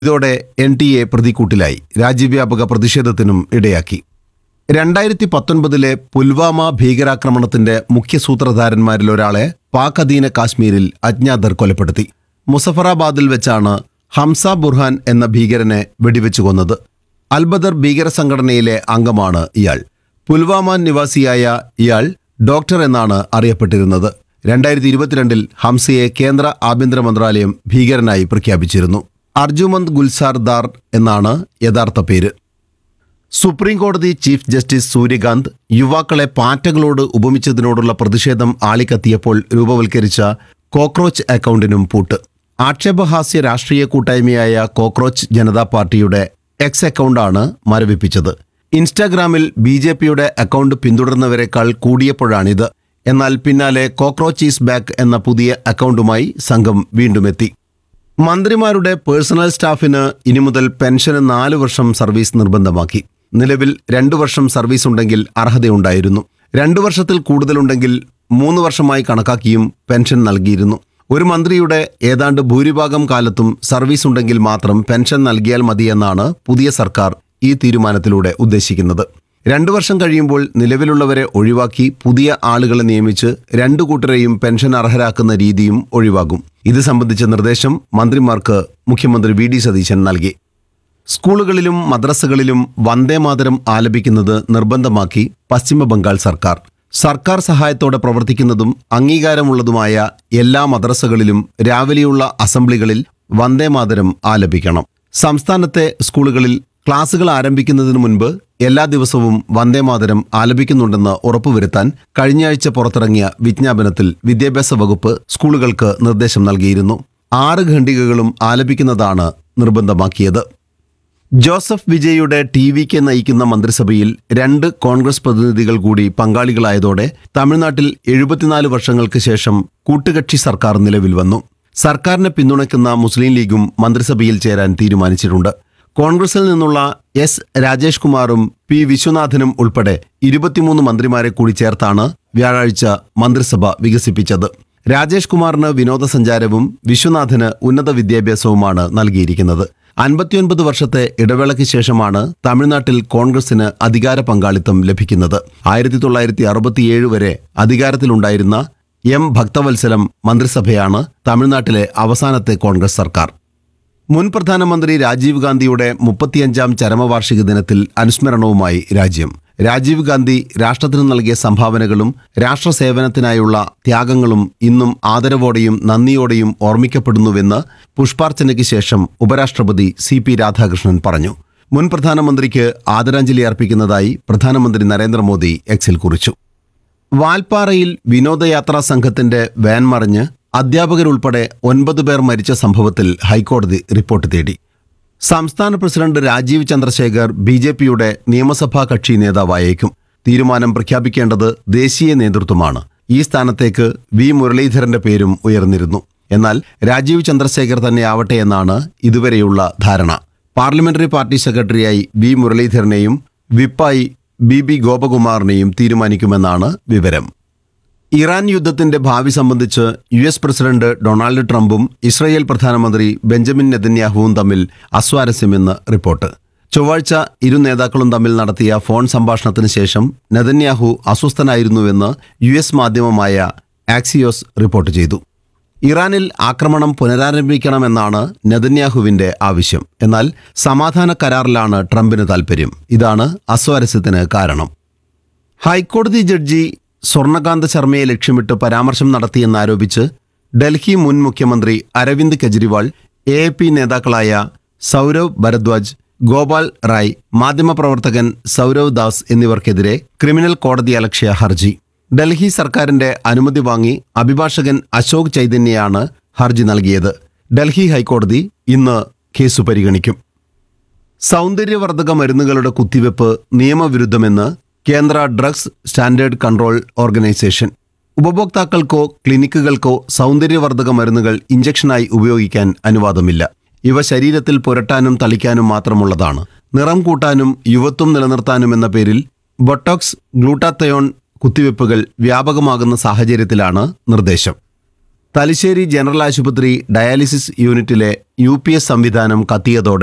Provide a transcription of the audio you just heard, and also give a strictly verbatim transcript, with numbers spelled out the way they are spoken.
ഇതോടെ N T A പ്രതിക്കൂട്ടിലായി. രാജ്യവ്യാപക പ്രതിഷേധത്തിനും ഇടയാക്കി. രണ്ടായിരത്തി പത്തൊൻപതിലെ പുൽവാമ ഭീകരാക്രമണത്തിന്റെ മുഖ്യ സൂത്രധാരന്മാരിലൊരാളെ പാക് അധീന കാശ്മീരിൽ അജ്ഞാതർ കൊലപ്പെടുത്തി. മുസഫറാബാദിൽ വെച്ചാണ് ഹംസ ബുർഹാൻ എന്ന ഭീകരനെ വെടിവെച്ചു കൊന്നത്. അൽബദർ ഭീകര സംഘടനയിലെ അംഗമാണ് ഇയാൾ. പുൽവാമ നിവാസിയായ ഇയാൾ ഡോക്ടർ എന്നാണ് അറിയപ്പെട്ടിരുന്നത്. രണ്ടായിരത്തി ഇരുപത്തിരണ്ടിൽ ഹംസയെ കേന്ദ്ര ആഭ്യന്തര മന്ത്രാലയം ഭീകരനായി പ്രഖ്യാപിച്ചിരുന്നു. അർജുമന്ത് ഗുൽസാർ ദാർ എന്നാണ് യഥാർത്ഥ പേര്. സുപ്രീം കോടതി ചീഫ് ജസ്റ്റിസ് സൂര്യകാന്ത് യുവാക്കളെ പാറ്റകളോട് ഉപമിച്ചതിനോടുള്ള പ്രതിഷേധം ആളിക്കത്തിയപ്പോൾ രൂപവൽക്കരിച്ച കോക്രോച്ച് അക്കൗണ്ടിനും പൂട്ട്. ആക്ഷേപഹാസ്യ രാഷ്ട്രീയ കൂട്ടായ്മയായ കോക്രോച്ച് ജനതാ പാർട്ടിയുടെ എക്സ് അക്കൗണ്ടാണ് മരവിപ്പിച്ചത്. ഇൻസ്റ്റാഗ്രാമിൽ ബി ജെ പിയുടെ അക്കൗണ്ട് പിന്തുടർന്നവരെക്കാൾ കൂടിയപ്പോഴാണിത്. എന്നാൽ പിന്നാലെ കോക്രോച്ച് ഈസ് ബാക്ക് എന്ന പുതിയ അക്കൗണ്ടുമായി സംഘം വീണ്ടുമെത്തി. മന്ത്രിമാരുടെ പേഴ്സണൽ സ്റ്റാഫിന് ഇനി മുതൽ പെൻഷന് നാലു വർഷം സർവീസ് നിർബന്ധമാക്കി. നിലവിൽ രണ്ടു വർഷം സർവീസ് ഉണ്ടെങ്കിൽ അർഹതയുണ്ടായിരുന്നു. രണ്ടു വർഷത്തിൽ കൂടുതലുണ്ടെങ്കിൽ മൂന്ന് വർഷമായി കണക്കാക്കിയും പെൻഷൻ നൽകിയിരുന്നു. ഒരു മന്ത്രിയുടെ ഏതാണ്ട് ഭൂരിഭാഗം കാലത്തും സർവീസ് ഉണ്ടെങ്കിൽ മാത്രം പെൻഷൻ നൽകിയാൽ മതിയെന്നാണ് പുതിയ സർക്കാർ ഈ തീരുമാനത്തിലൂടെ ഉദ്ദേശിക്കുന്നത്. രണ്ടു വർഷം കഴിയുമ്പോൾ നിലവിലുള്ളവരെ ഒഴിവാക്കി പുതിയ ആളുകളെ നിയമിച്ച് രണ്ടു കൂട്ടരെയും പെൻഷൻ അർഹരാക്കുന്ന രീതിയും ഒഴിവാകും. ഇത് സംബന്ധിച്ച നിർദ്ദേശം മന്ത്രിമാർക്ക് മുഖ്യമന്ത്രി വി ഡി സതീശൻ നൽകി. സ്കൂളുകളിലും മദ്രസകളിലും വന്ദേമാതരം ആലപിക്കുന്നത് നിർബന്ധമാക്കി പശ്ചിമ ബംഗാൾ സർക്കാർ. സർക്കാർ സഹായത്തോടെ പ്രവർത്തിക്കുന്നതും അംഗീകാരമുള്ളതുമായ എല്ലാ മദ്രസകളിലും രാവിലെയുള്ള അസംബ്ലികളിൽ വന്ദേമാതരം ആലപിക്കണം. സംസ്ഥാനത്തെ സ്കൂളുകളിൽ ക്ലാസുകൾ ആരംഭിക്കുന്നതിന് മുൻപ് എല്ലാ ദിവസവും വന്ദേമാതരം ആലപിക്കുന്നുണ്ടെന്ന് ഉറപ്പുവരുത്താൻ കഴിഞ്ഞയാഴ്ച പുറത്തിറങ്ങിയ വിജ്ഞാപനത്തിൽ വിദ്യാഭ്യാസ വകുപ്പ് സ്കൂളുകൾക്ക് നിർദ്ദേശം നൽകിയിരുന്നു. ആറ് ഖണ്ഡികകളും ആലപിക്കുന്നതാണ് നിർബന്ധമാക്കിയത്. ജോസഫ് വിജയുടെ ടി വിക്ക് നയിക്കുന്ന മന്ത്രിസഭയിൽ രണ്ട് കോൺഗ്രസ് പ്രതിനിധികൾ കൂടി പങ്കാളികളായതോടെ തമിഴ്നാട്ടിൽ എഴുപത്തിനാല് വർഷങ്ങൾക്ക് ശേഷം കൂട്ടുകക്ഷി സർക്കാർ നിലവിൽ വന്നു. സർക്കാരിനെ പിന്തുണയ്ക്കുന്ന മുസ്ലിം ലീഗും മന്ത്രിസഭയിൽ ചേരാൻ തീരുമാനിച്ചിട്ടുണ്ട്. കോൺഗ്രസിൽ നിന്നുള്ള എസ് രാജേഷ് കുമാറും പി വിശ്വനാഥനും ഉൾപ്പെടെ ഇരുപത്തിമൂന്ന് മന്ത്രിമാരെ കൂടി ചേർത്താണ് വ്യാഴാഴ്ച മന്ത്രിസഭ വികസിപ്പിച്ചത്. രാജേഷ് കുമാറിന് വിനോദസഞ്ചാരവും വിശ്വനാഥന് ഉന്നത വിദ്യാഭ്യാസവുമാണ് നൽകിയിരിക്കുന്നത്. അൻപത്തിയൊൻപത് വർഷത്തെ ഇടവേളയ്ക്ക് ശേഷമാണ് തമിഴ്നാട്ടിൽ കോൺഗ്രസിന് അധികാര പങ്കാളിത്തം ലഭിക്കുന്നത്. ആയിരത്തി തൊള്ളായിരത്തി അറുപത്തിയേഴ് വരെ അധികാരത്തിലുണ്ടായിരുന്ന എം ഭക്തവത്സലം മന്ത്രിസഭയാണ് തമിഴ്നാട്ടിലെ അവസാനത്തെ കോൺഗ്രസ് സർക്കാർ. മുൻ പ്രധാനമന്ത്രി രാജീവ് ഗാന്ധിയുടെ മുപ്പത്തിയഞ്ചാം ചരമവാർഷിക ദിനത്തിൽ അനുസ്മരണവുമായി രാജ്യം. രാജീവ് ഗാന്ധി രാഷ്ട്രത്തിന് നൽകിയ സംഭാവനകളും രാഷ്ട്രസേവനത്തിനായുള്ള ത്യാഗങ്ങളും ഇന്നും ആദരവോടെയും നന്ദിയോടെയും ഓർമ്മിക്കപ്പെടുന്നുവെന്ന് പുഷ്പാർച്ചനയ്ക്ക് ശേഷം ഉപരാഷ്ട്രപതി സി പി രാധാകൃഷ്ണൻ പറഞ്ഞു. മുൻ പ്രധാനമന്ത്രിക്ക് ആദരാഞ്ജലി അർപ്പിക്കുന്നതായി പ്രധാനമന്ത്രി നരേന്ദ്രമോദി എക്സിൽ കുറിച്ചു. വാൽപ്പാറയിൽ വിനോദയാത്രാ സംഘത്തിന്റെ വാൻ മറിഞ്ഞ് അധ്യാപകരുൾപ്പെടെ ഒൻപത് പേർ മരിച്ച സംഭവത്തിൽ ഹൈക്കോടതി റിപ്പോർട്ട് തേടി. സംസ്ഥാന president Rajeev Chandrasekhar B J പിയുടെ നിയമസഭാ കക്ഷി നേതാവായേക്കും. തീരുമാനം പ്രഖ്യാപിക്കേണ്ടത് ദേശീയ നേതൃത്വമാണ്. ഈ സ്ഥാനത്തേക്ക് വി മുരളീധരന്റെ പേരും ഉയർന്നിരുന്നു. എന്നാൽ രാജീവ് ചന്ദ്രശേഖർ തന്നെയാവട്ടെ എന്നാണ് ഇതുവരെയുള്ള ധാരണ. പാർലമെന്ററി പാർട്ടി സെക്രട്ടറിയായി വി മുരളീധരനെയും വിപ്പായി ബി ബി ഗോപകുമാറിനെയും തീരുമാനിക്കുമെന്നാണ് വിവരം. ഇറാൻ യുദ്ധത്തിന്റെ ഭാവി സംബന്ധിച്ച് യു എസ് പ്രസിഡന്റ് ഡൊണാൾഡ് ട്രംപും ഇസ്രയേൽ പ്രധാനമന്ത്രി ബെഞ്ചമിൻ നെതന്യാഹുവും തമ്മിൽ അസ്വാരസ്യമെന്ന് റിപ്പോർട്ട്. ചൊവ്വാഴ്ച ഇരു നേതാക്കളും തമ്മിൽ നടത്തിയ ഫോൺ സംഭാഷണത്തിന് ശേഷം നെതന്യാഹു അസ്വസ്ഥനായിരുന്നുവെന്ന് യു എസ് മാധ്യമമായ ആക്സിയോസ് റിപ്പോർട്ട് ചെയ്തു. ഇറാനിൽ ആക്രമണം പുനരാരംഭിക്കണമെന്നാണ് നെതന്യാഹുവിന്റെ ആവശ്യം. എന്നാൽ സമാധാന കരാറിലാണ് ട്രംപിന് താൽപ്പര്യം. ഇതാണ് അസ്വാരസ്യത്തിന് കാരണം. ഹൈക്കോടതി ജഡ്ജി സ്വർണകാന്ത ശർമ്മയെ ലക്ഷ്യമിട്ട് പരാമർശം നടത്തിയെന്നാരോപിച്ച് ഡൽഹി മുൻ മുഖ്യമന്ത്രി Aravind Kejriwal, A A P നേതാക്കളായ സൗരവ് ഭരദ്വാജ്, ഗോപാൽ റായ്, മാധ്യമപ്രവർത്തകൻ സൗരവ് ദാസ് എന്നിവർക്കെതിരെ ക്രിമിനൽ കോടതിയലക്ഷ്യ ഹർജി. ഡൽഹി സർക്കാരിന്റെ അനുമതി വാങ്ങി അഭിഭാഷകൻ അശോക് ചൈതന്യയാണ് ഹർജി നൽകിയത്. ഡൽഹി ഹൈക്കോടതി ഇന്ന് കേസ് പരിഗണിക്കും. സൗന്ദര്യവർദ്ധക മരുന്നുകളുടെ കുത്തിവെപ്പ് നിയമവിരുദ്ധമെന്ന് കേന്ദ്ര ഡ്രഗ്സ് സ്റ്റാൻഡേർഡ് കൺട്രോൾ ഓർഗനൈസേഷൻ. ഉപഭോക്താക്കൾക്കോ ക്ലിനിക്കുകൾക്കോ സൗന്ദര്യവർദ്ധക മരുന്നുകൾ ഇഞ്ചക്ഷനായി ഉപയോഗിക്കാൻ അനുവാദമില്ല. ഇവ ശരീരത്തിൽ പുരട്ടാനും തളിക്കാനും മാത്രമുള്ളതാണ്. നിറം കൂട്ടാനും യുവത്വം നിലനിർത്താനും എന്ന പേരിൽ ബൊട്ടോക്സ്, ഗ്ലൂട്ടാത്തയോൺ കുത്തിവെപ്പുകൾ വ്യാപകമാകുന്ന സാഹചര്യത്തിലാണ് നിർദ്ദേശം. തലശ്ശേരി ജനറൽ ആശുപത്രി ഡയാലിസിസ് യൂണിറ്റിലെ യു പി എസ് സംവിധാനം കത്തിയതോടെ